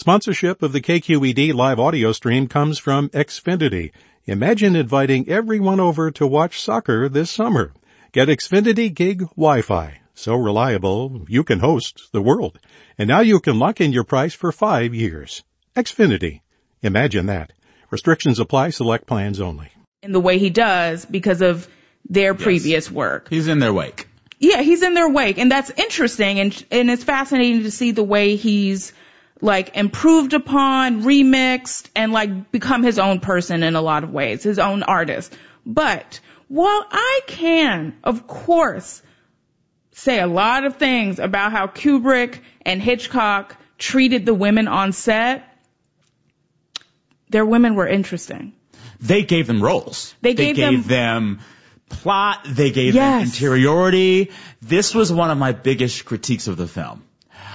Sponsorship of the KQED live audio stream comes from Xfinity. Imagine inviting everyone over to watch soccer this summer. Get Xfinity Gig Wi-Fi. So reliable, you can host the world. And now you can lock in your price for 5 years. Xfinity. Imagine that. Restrictions apply. Select plans only. In the way he does because of their previous work. He's in their wake. Yeah, he's in their wake. And that's interesting. And it's fascinating to see the way he's like improved upon, remixed, and like become his own person in a lot of ways, his own artist. But while I can, of course, say a lot of things about how Kubrick and Hitchcock treated the women on set, their women were interesting. They gave them roles. They gave them plot. They gave them interiority. This was one of my biggest critiques of the film.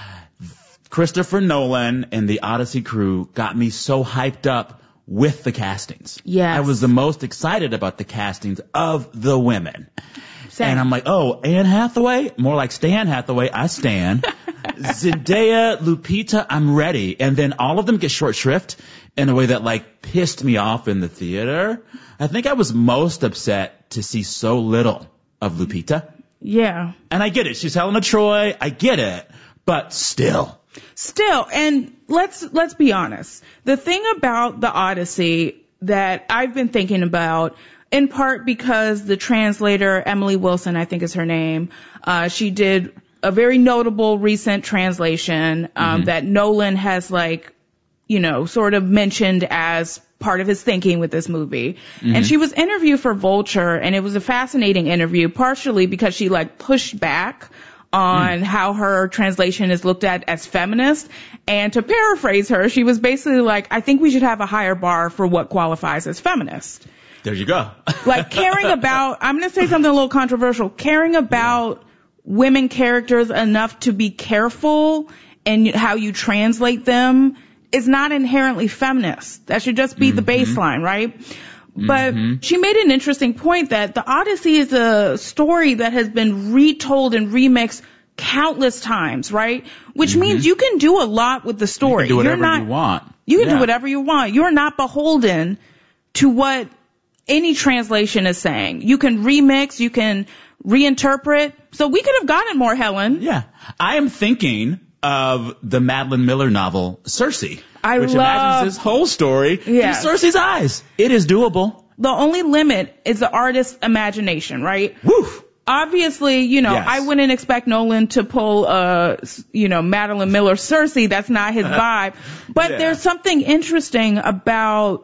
Christopher Nolan and the Odyssey crew got me so hyped up with the castings. Yes. I was the most excited about the castings of the women. Same. And I'm like, oh, Anne Hathaway? More like Stan Hathaway. I stan. Zendaya, Lupita, I'm ready. And then all of them get short shrift in a way that like pissed me off in the theater. I think I was most upset to see so little of Lupita. Yeah. And I get it. She's Helena Troy. I get it. But still, and let's be honest. The thing about the Odyssey that I've been thinking about, in part because the translator, Emily Wilson, I think is her name, she did a very notable recent translation that Nolan has like, you know, sort of mentioned as part of his thinking with this movie. And she was interviewed for Vulture, and it was a fascinating interview, partially because she like pushed back on how her translation is looked at as feminist. And to paraphrase her, she was basically like, I think we should have a higher bar for what qualifies as feminist. There you go. Like caring about, I'm going to say something a little controversial, caring about women characters enough to be careful in how you translate them is not inherently feminist. That should just be the baseline, right? But she made an interesting point that the Odyssey is a story that has been retold and remixed countless times, right? Which means you can do a lot with the story. You can do whatever you want. You can do whatever you want. You're not beholden to what any translation is saying. You can remix, you can reinterpret. So we could have gotten more Helen. Yeah. I am thinking of the Madeline Miller novel, Circe. Which imagines this whole story through Circe's eyes. It is doable. The only limit is the artist's imagination, right? Woof. Obviously, you know, I wouldn't expect Nolan to pull, Madeline Miller Circe. That's not his vibe. But there's something interesting about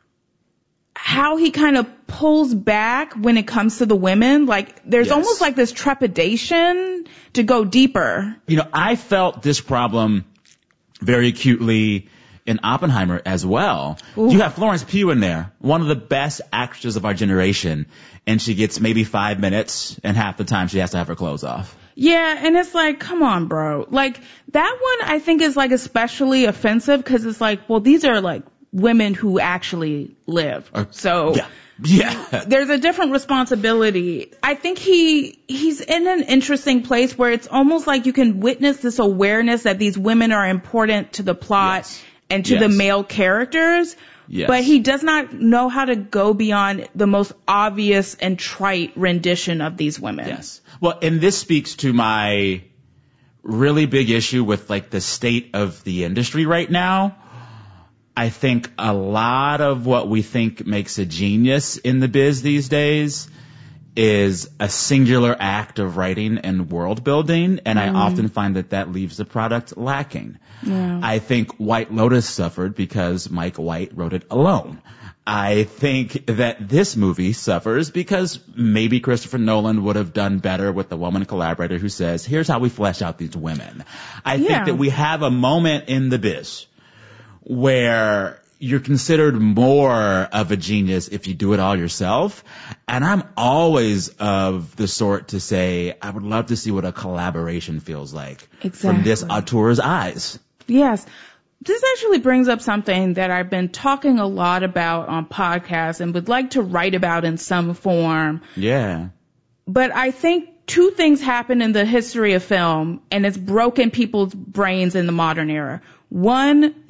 how he kind of pulls back when it comes to the women. Like, there's almost like this trepidation to go deeper. You know, I felt this problem very acutely in Oppenheimer as well. Ooh. You have Florence Pugh in there, one of the best actresses of our generation, and she gets maybe 5 minutes, and half the time she has to have her clothes off. Yeah, and it's like, come on, bro. Like, that one I think is like especially offensive because it's like, well, these are like women who actually live. So there's a different responsibility. I think he's in an interesting place where it's almost like you can witness this awareness that these women are important to the plot and to the male characters. Yes. But he does not know how to go beyond the most obvious and trite rendition of these women. Yes. Well, and this speaks to my really big issue with like the state of the industry right now. I think a lot of what we think makes a genius in the biz these days is a singular act of writing and world building, and I often find that leaves the product lacking. Yeah. I think White Lotus suffered because Mike White wrote it alone. I think that this movie suffers because maybe Christopher Nolan would have done better with the woman collaborator who says, here's how we flesh out these women. I think that we have a moment in the biz where you're considered more of a genius if you do it all yourself. And I'm always of the sort to say, I would love to see what a collaboration feels like from this auteur's eyes. Yes. This actually brings up something that I've been talking a lot about on podcasts and would like to write about in some form. Yeah. But I think two things happen in the history of film, and it's broken people's brains in the modern era. One,